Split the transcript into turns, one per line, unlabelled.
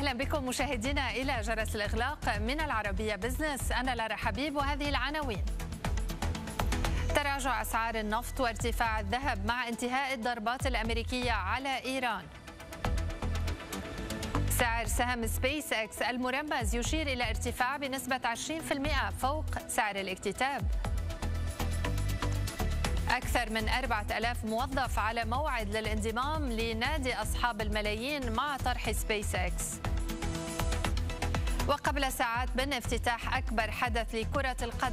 أهلا بكم مشاهدينا إلى جرس الإغلاق من العربية بزنس. أنا لارا حبيب وهذه العناوين. تراجع أسعار النفط وارتفاع الذهب مع انتهاء الضربات الأمريكية على إيران. سعر سهم سبيس اكس المرمز يشير إلى ارتفاع بنسبة 20% فوق سعر الاكتتاب. أكثر من 4000 موظف على موعد للانضمام لنادي أصحاب الملايين مع طرح سبيس اكس. وقبل ساعات من افتتاح أكبر حدث لكرة القدم